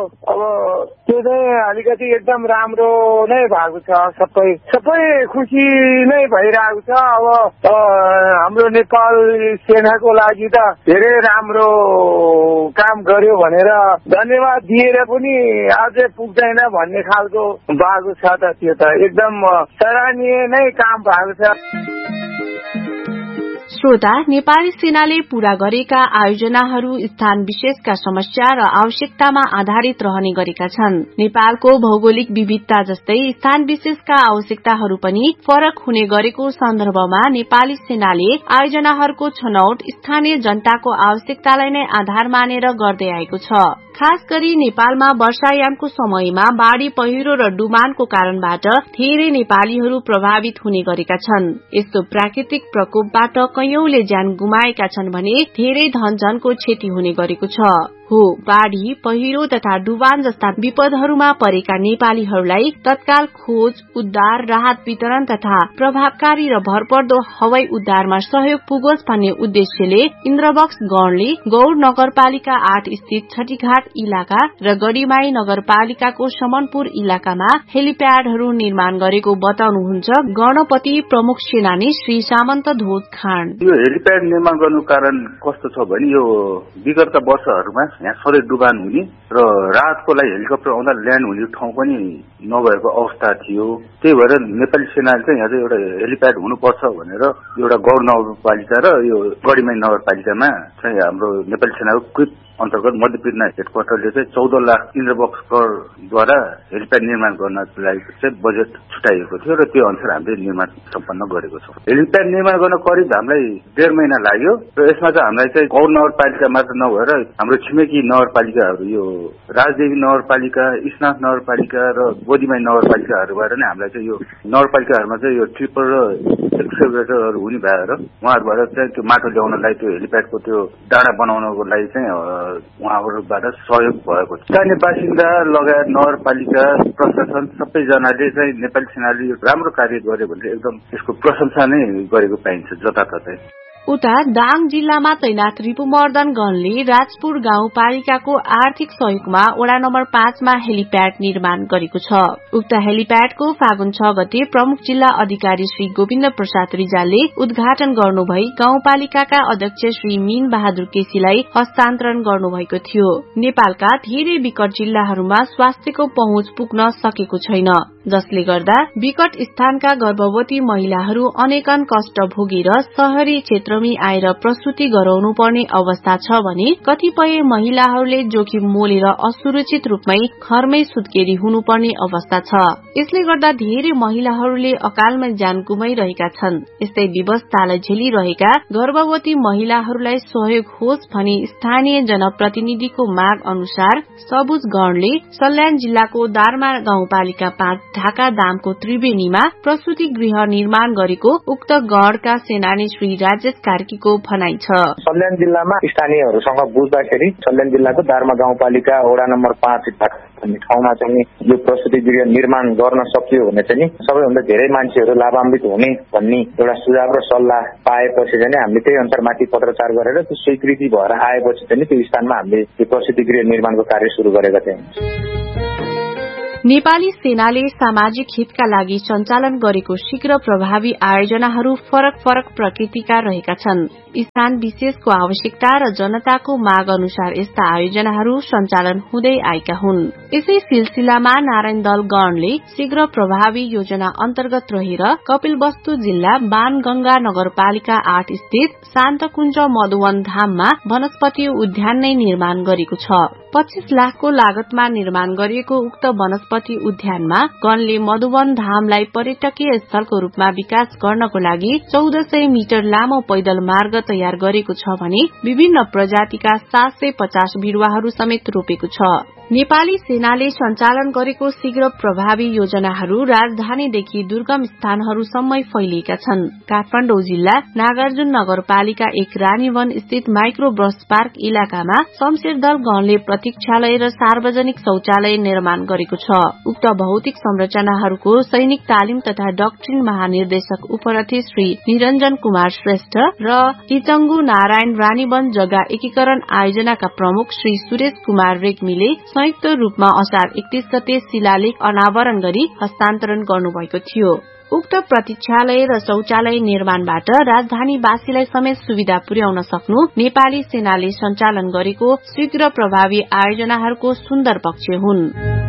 अब त्यो चाहिँ अलिकति एकदम राम्रो नै भएको छ। सबै खुसी नै भइरहेको छ। अब हाम्रो नेपाल सेनाको लागि त धेरै राम्रो काम गर्यो भनेर धन्यवाद दिएर पनि अझै पुग्दैन भन्ने खालको भएको छ। त त्यो त एकदम सराहनीय नै काम भएको छ। श्रोता, नेपाली सेनाले पूरा गरेका आयोजनाहरू स्थान विशेषका समस्या र आवश्यकतामा आधारित रहने गरेका छन्। नेपालको भौगोलिक विविधता जस्तै स्थान विशेषका आवश्यकताहरू पनि फरक हुने गरेको सन्दर्भमा नेपाली सेनाले आयोजनाहरूको छनौट स्थानीय जनताको आवश्यकतालाई नै आधार मानेर गर्दै आएको छ। खास गरी नेपालमा वर्षायामको समयमा बाढ़ी पहिरो र डुबानको कारणबाट धेरै नेपालीहरू प्रभावित हुने गरेका छन्। यस्तो प्राकृतिक प्रकोपबाट कैयौंले ज्यान गुमाएका छन् भने धेरै धनजनको क्षति हुने गरेको छ। बाढ़ी पहिरो तथा डुबान जस्ता विपदहरूमा परेका नेपालीहरूलाई तत्काल खोज, उद्धार, राहत वितरण तथा प्रभावकारी र भरपर्दो हवाई उद्धारमा सहयोग पुगोस् भन्ने उद्देश्यले इन्द्रबक्स गणले गौर नगरपालिका 8 स्थित छठीघाट इलाका र गढीमाई नगरपालिकाको समनपुर इलाकामा हेलिप्याडहरू निर्माण गरेको बताउनुहुन्छ गणपति प्रमुख सेनानी श्री सामन्त ध्वज खान। यो हेलिप्याड निर्माण गर्नु कारण कस्तो छ भने यो विगतका वर्षहरूमा यहाँ सधैँ डुबान हुने र राहतको लागि हेलिकप्टर आउँदा ल्यान्ड हुने ठाउँ पनि नभएको अवस्था थियो। त्यही भएर नेपाली सेनाले चाहिँ यहाँ चाहिँ एउटा हेलिप्याड हुनुपर्छ भनेर एउटा गौर नगरपालिका र यो गढीमाई नगरपालिकामा चाहिँ हाम्रो नेपाली सेनाको क्विक अन्तर्गत मध्यपीडना हेडक्वार्टरले चाहिँ 14 लाख इन्द्रबक्स करद्वारा हेलिप्याड निर्माण गर्नको लागि चाहिँ बजेट छुट्याइएको थियो र त्यो अनुसार हामीले निर्माण सम्पन्न गरेको छौँ। हेलिप्याड निर्माण गर्न करिब हामीलाई 1.5 महिना लाग्यो र यसमा चाहिँ हामीलाई चाहिँ गौर नगरपालिका मात्र नभएर हाम्रो छिमेकी नगरपालिकाहरू यो राजदेवी नगरपालिका, इस्नाथ नगरपालिका र गोदीमाई नगरपालिकाहरूबाट नै हामीलाई चाहिँ यो नगरपालिकाहरूमा चाहिँ यो ट्रिपर र एक्सकेभेटरहरू हुने भएर उहाँहरूबाट चाहिँ त्यो माटो ल्याउनलाई त्यो हेलिप्याडको त्यो डाँडा बनाउनको लागि चाहिँ उहाँहरूबाट सहयोग भएको छ। स्थानीय बासिन्दा लगायत नगरपालिका प्रशासन सबैजनाले चाहिँ नेपाली सेनाले राम्रो कार्य गर्यो भने एकदम यसको प्रशंसा नै गरेको पाइन्छ जताततै। उता दाङ जिल्लामा तैनाथ रिपुमर्दन गणले राजपुर गाउँपालिकाको आर्थिक सहयोगमा वडा नम्बर 5 मा हेलिप्याड निर्माण गरेको छ। उक्त हेलिप्याडको फागुन 6 गते प्रमुख जिल्ला अधिकारी श्री गोविन्द प्रसाद रिजालले उद्घाटन गर्नुभई गाउँपालिकाका अध्यक्ष श्री मीन बहादुर केसीलाई हस्तान्तरण गर्नुभएको थियो। नेपालका धेरै विकट जिल्लाहरूमा स्वास्थ्यको पहुँच पुग्न सकेको छैन, जसले गर्दा विकट स्थानका गर्भवती महिलाहरू अनेकन कष्ट भोगेर शहरी क्षेत्र आएर प्रसूति गराउनु पर्ने अवस्था छ भने कतिपय महिलाहरूले जोखिम मोलेर असुरक्षित रूपमै घरमै सुत्केरी हुनुपर्ने अवस्था छ। यसले गर्दा धेरै महिलाहरूले अकालमा ज्यान गुमाइरहेका छन्। यस्तै व्यवस्थालाई झेलिरहेका गर्भवती महिलाहरूलाई सहयोग होस् भनी स्थानीय जनप्रतिनिधिको माग अनुसार सबुज गणले सल्यान जिल्लाको दारमा गाउँपालिका 5 ढाका दामको त्रिवेणीमा प्रसूति गृह निर्माण गरेको उक्त गणका सेनानी श्री राजेश कार्कीको भनाइ छ। सल्यान जिल्लामा स्थानीयहरूसँग बुझ्दाखेरि सल्यान जिल्लाको दारमा गाउँपालिका वडा नम्बर 5 भन्ने ठाउँमा चाहिँ यो प्रसूति गृह निर्माण गर्न सकियो भने चाहिँ सबैभन्दा धेरै मान्छेहरू लाभान्वित हुने भन्ने एउटा सुझाव र सल्लाह पाएपछि चाहिँ हामीले त्यही अनुसार माथि पत्रचार गरेर त्यो स्वीकृति भएर आएपछि चाहिँ त्यो स्थानमा हामीले यो प्रसूति गृह निर्माणको कार्य शुरू गरेका थियौं। नेपाली सेनाले सामाजिक हितका लागि सञ्चालन गरेको शीघ्र प्रभावी आयोजनाहरू फरक फरक प्रकृतिका रहेका छन्। स्थान विशेषको आवश्यकता र जनताको माग अनुसार यस्ता आयोजनाहरू सञ्चालन हुँदै आएका हुन्। यसै सिलसिलामा नारायण दल गणले शीघ्र प्रभावी योजना अन्तर्गत रहेर कपिलवस्तु जिल्ला बाणगंगा नगरपालिका 8 स्थित शान्तकुञ्ज मधुवन धाममा वनस्पति उद्यान नै निर्माण गरेको छ। 25 लाखको लागतमा निर्माण गरिएको उक्त वनस्पति उद्यानमा गणले मधुवन धामलाई पर्यटकीय स्थलको रूपमा विकास गर्नको लागि 1400 मिटर लामो पैदल मार्ग तयार गरेको छ भने विभिन्न प्रजातिका 750 बिरुवाहरू समेत रोपेको छ। नेपाली सेनाले सञ्चालन गरेको शीघ्र प्रभावी योजनाहरू राजधानीदेखि दुर्गम स्थानहरूसम्मै फैलिएका छन्। काठमाडौँ जिल्ला नागार्जुन नगरपालिका 1 रानीवन स्थित माइक्रो बस पार्क इलाकामा शमशेरदल गणले प्रतीक्षालय र सार्वजनिक शौचालय निर्माण गरेको छ। उक्त भौतिक संरचनाहरूको सैनिक तालिम तथा डक्ट्रिन महानिर्देशक उपरथी श्री निरञ्जन कुमार श्रेष्ठ र इचंगु नारायण रानीवन जग्गा एकीकरण आयोजनाका प्रमुख श्री सुरेश कुमार रेग्मीले संयुक्त रूपमा असार 31 गते शिलालेख अनावरण गरी हस्तान्तरण गर्नुभएको थियो। उक्त प्रतीक्षालय र शौचालय निर्माणबाट राजधानीवासीलाई समेत सुविधा पुर्याउन सक्नु नेपाली सेनाले सञ्चालन गरेको शीघ्र प्रभावी आयोजनाहरूको सुन्दर पक्ष हुन्।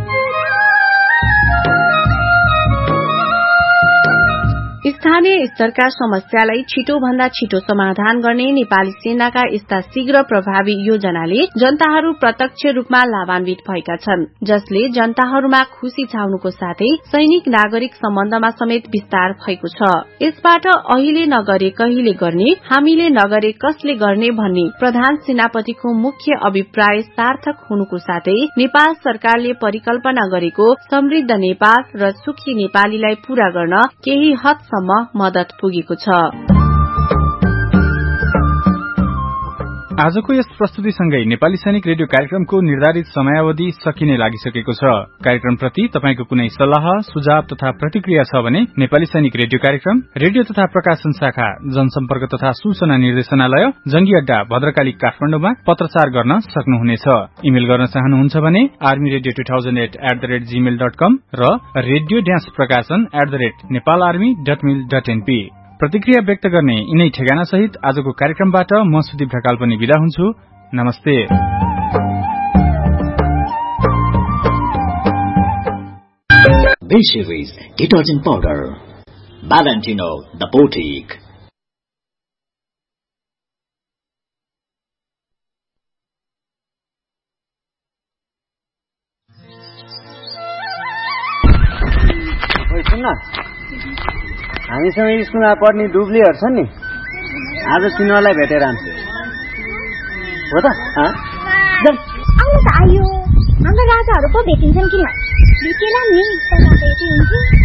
स्थानीय स्तरका समस्यालाई छिटो भन्दा छिटो समाधान गर्ने नेपाली सेनाका यस्ता शीघ्र प्रभावी योजनाले जनताहरू प्रत्यक्ष रूपमा लाभान्वित भएका छन्, जसले जनताहरूमा खुशी छाउनुको साथै सैनिक नागरिक सम्बन्धमा समेत विस्तार भएको छ। यसबाट अहिले नगरे कहिले गर्ने, हामीले नगरे कसले गर्ने भन्ने प्रधान सेनापतिको मुख्य अभिप्राय सार्थक हुनुको साथै नेपाल सरकारले परिकल्पना गरेको समृद्ध नेपाल र सुखी नेपालीलाई पूरा गर्न केही हदसम्म मदत पुगेको छ। आजको यस प्रस्तुतिसँगै नेपाली सैनिक रेडियो कार्यक्रमको निर्धारित समयावधि सकिने लागिसकेको छ। कार्यक्रमप्रति तपाईको कुनै सल्लाह, सुझाव तथा प्रतिक्रिया छ भने नेपाली सैनिक रेडियो कार्यक्रम, रेडियो तथा प्रकाशन शाखा, जनसम्पर्क तथा सूचना निर्देशनालय, जंगी अड्डा, भद्रकाली, काठमाडौँमा पत्रचार गर्न सक्नुहुनेछ। इमेल गर्न चाहनुहुन्छ भने armyradio2008@gmail.com र radio-प्रकाशन@नेपालार्मी.mil.np। प्रतिक्रिया व्यक्त गर्ने यिनै ठेगाना सहित आजको कार्यक्रमबाट म सुदीप ढकाल पनि बिदा हुन्छु। नमस्ते। B series detergent powder, Valentino the Boutique. सुन्न, हामीसँग स्कुलमा पढ्ने दुब्लीहरू छन् नि, आज तिनीहरूलाई भेटेर आन्छु हो त? आउनु त आयो, हाम्रो राजाहरू पो भेटिन्छन् किन? भेटेला नि,